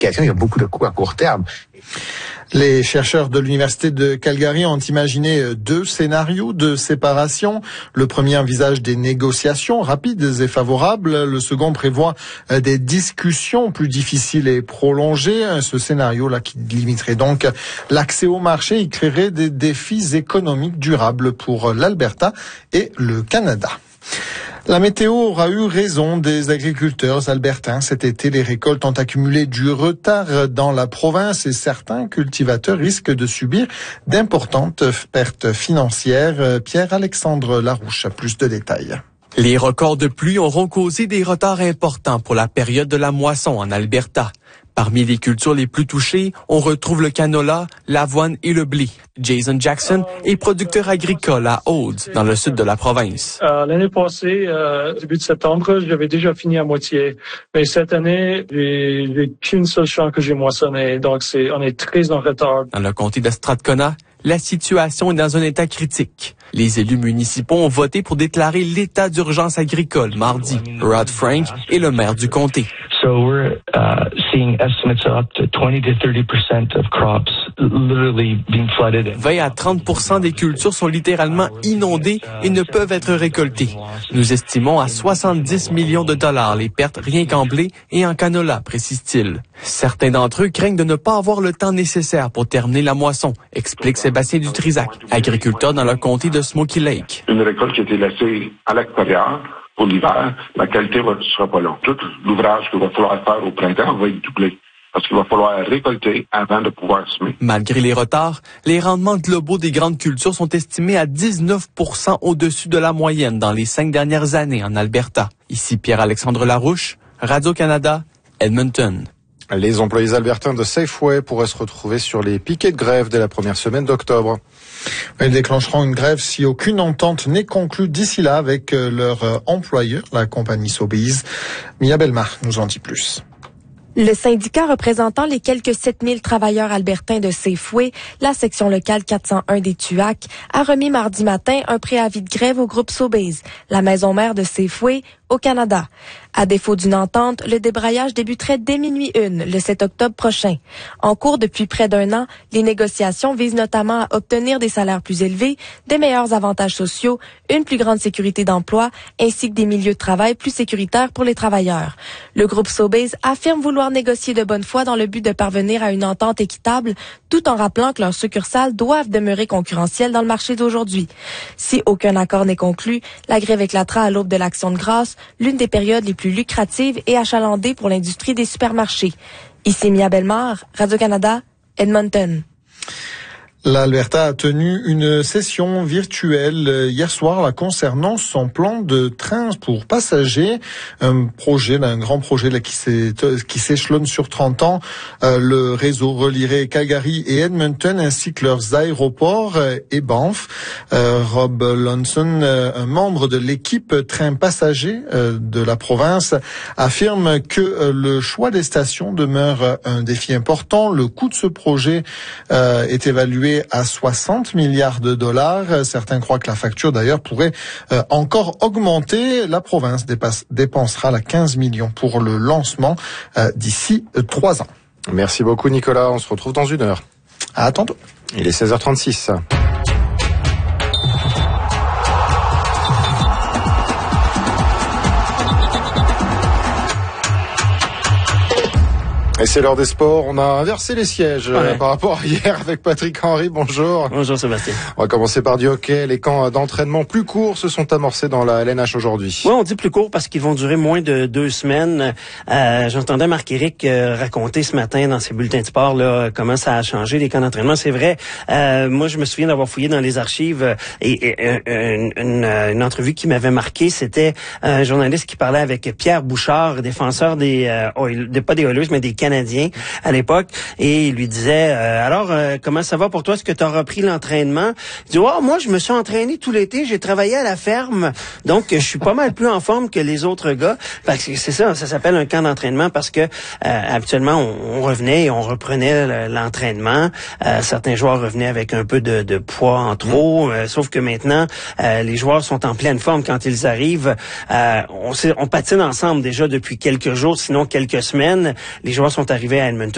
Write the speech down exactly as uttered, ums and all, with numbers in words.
Il y a beaucoup de coûts à court terme. Les chercheurs de l'Université de Calgary ont imaginé deux scénarios de séparation. Le premier envisage des négociations rapides et favorables. Le second prévoit des discussions plus difficiles et prolongées. Ce scénario-là qui limiterait donc l'accès au marché, il créerait des défis économiques durables pour l'Alberta et le Canada. La météo aura eu raison des agriculteurs albertains. Cet été, les récoltes ont accumulé du retard dans la province et certains cultivateurs risquent de subir d'importantes pertes financières. Pierre-Alexandre Larouche a plus de détails. Les records de pluie auront causé des retards importants pour la période de la moisson en Alberta. Parmi les cultures les plus touchées, on retrouve le canola, l'avoine et le blé. Jason Jackson est producteur agricole à Olds, dans le sud de la province. Euh, l'année passée, euh, début de septembre, j'avais déjà fini à moitié. Mais cette année, j'ai, j'ai qu'une seule champ que j'ai moissonné. Donc, c'est, on est très en retard. Dans le comté de Strathcona, la situation est dans un état critique. Les élus municipaux ont voté pour déclarer l'état d'urgence agricole mardi. Rod Frank est le maire du comté. So we're uh, seeing estimates of up to twenty to thirty percent of crops literally being flooded. vingt à trente pour cent des cultures sont littéralement inondées et ne peuvent être récoltées. Nous estimons à soixante-dix millions de dollars les pertes rien qu'en blé et en canola, précise-t-il. Certains d'entre eux craignent de ne pas avoir le temps nécessaire pour terminer la moisson, explique Sébastien Dutrisac, agriculteur dans le comté de Smoky Lake. Une récolte qui a été laissée à l'extérieur pour l'hiver, la qualité ne sera pas là. Tout l'ouvrage qu'il va falloir faire au printemps va être doublé. Parce qu'il va falloir récolter avant de pouvoir semer. Malgré les retards, les rendements globaux des grandes cultures sont estimés à dix-neuf pour cent au-dessus de la moyenne dans les cinq dernières années en Alberta. Ici Pierre-Alexandre Larouche, Radio-Canada, Edmonton. Les employés albertains de Safeway pourraient se retrouver sur les piquets de grève dès la première semaine d'octobre. Ils déclencheront une grève si aucune entente n'est conclue d'ici là avec leur employeur, la compagnie Sobeys. Mia Belmar nous en dit plus. Le syndicat représentant les quelques sept mille travailleurs albertains de Safeway, la section locale quatre cent un des Tuac, a remis mardi matin un préavis de grève au groupe Sobeys, la maison mère de Safeway, au Canada. À défaut d'une entente, le débrayage débuterait dès minuit une, le sept octobre prochain. En cours depuis près d'un an, les négociations visent notamment à obtenir des salaires plus élevés, des meilleurs avantages sociaux, une plus grande sécurité d'emploi, ainsi que des milieux de travail plus sécuritaires pour les travailleurs. Le groupe Sobeys affirme vouloir négocier de bonne foi dans le but de parvenir à une entente équitable, tout en rappelant que leurs succursales doivent demeurer concurrentielles dans le marché d'aujourd'hui. Si aucun accord n'est conclu, la grève éclatera à l'aube de l'Action de grâce, l'une des périodes les plus lucratives et achalandées pour l'industrie des supermarchés. Ici Mia Belmar, Radio-Canada, Edmonton. L'Alberta a tenu une session virtuelle hier soir là, concernant son plan de train pour passagers, un projet, là, un grand projet là, qui, s'est, qui s'échelonne sur trente ans. Euh, le réseau relierait Calgary et Edmonton ainsi que leurs aéroports euh, et Banff. Euh, Rob Lonson, euh, un membre de l'équipe train passagers euh, de la province, affirme que euh, le choix des stations demeure un défi important. Le coût de ce projet euh, est évalué à soixante milliards de dollars. Certains croient que la facture d'ailleurs pourrait euh, encore augmenter. La province dépasse, dépensera la quinze millions pour le lancement euh, d'ici trois ans. Merci beaucoup Nicolas, on se retrouve dans une heure. À tantôt. Il est seize heures trente-six. Et c'est l'heure des sports. On a inversé les sièges ouais. euh, par rapport à hier avec Patrick Henry. Bonjour. Bonjour Sébastien. On va commencer par du hockey. Les camps d'entraînement plus courts se sont amorcés dans la L N H aujourd'hui. Oui, on dit plus court parce qu'ils vont durer moins de deux semaines. Euh, j'entendais Marc-Éric euh, raconter ce matin dans ses bulletins de sport là, comment ça a changé les camps d'entraînement. C'est vrai. Euh, moi, je me souviens d'avoir fouillé dans les archives et, et, et une, une, une entrevue qui m'avait marqué, c'était un journaliste qui parlait avec Pierre Bouchard, défenseur des, euh, Oil, de, pas des Oilers, mais des Canadiens à l'époque, et il lui disait euh, alors euh, comment ça va pour toi, est-ce que tu as repris l'entraînement? Il dit oh, moi je me suis entraîné tout l'été, j'ai travaillé à la ferme, donc je suis pas mal plus en forme que les autres gars. Parce que c'est ça, ça s'appelle un camp d'entraînement parce que euh, habituellement on, on revenait et on reprenait l'entraînement. Euh, certains joueurs revenaient avec un peu de, de poids en trop, euh, sauf que maintenant euh, les joueurs sont en pleine forme quand ils arrivent. Euh, on, on patine ensemble déjà depuis quelques jours, sinon quelques semaines. Les joueurs sont arrivés à Edmonton